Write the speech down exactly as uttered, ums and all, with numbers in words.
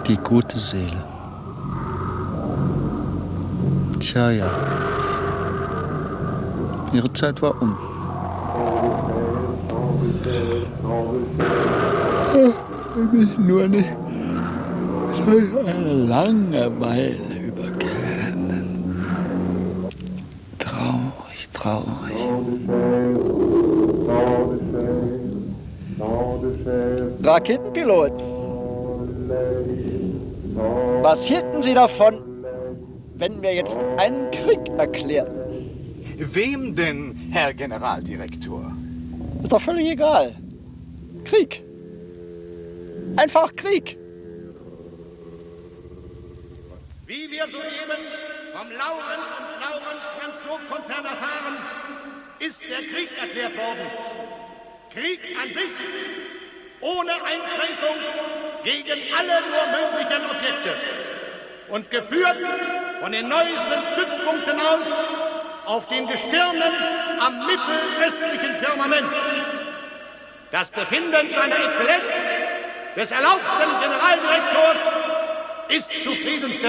Die gute Seele. Tja, ja. Ihre Zeit war um. Mich nur nicht durch eine Langeweile überkämen. Traurig, traurig. Raketenpilot, was hielten Sie davon, wenn wir jetzt einen Krieg erklärten? Wem denn, Herr Generaldirektor? Ist doch völlig egal. Krieg. Einfach Krieg. Wie wir soeben vom Laurens und Laurens Transportkonzern erfahren, ist der Krieg erklärt worden. Krieg an sich, ohne Einschränkung, gegen alle nur möglichen Objekte und geführt von den neuesten Stützpunkten aus auf den Gestirnen am mittelöstlichen Firmament. Das Befinden seiner Exzellenz, des erlauchten Generaldirektors, ist zufriedenstellend.